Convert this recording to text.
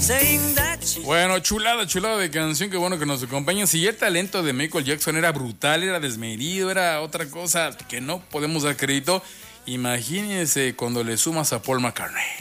Bueno, chulada de canción, qué bueno que nos acompañan. Si el talento de Michael Jackson era brutal, era desmedido, era otra cosa que no podemos dar crédito, imagínense cuando le sumas a Paul McCartney.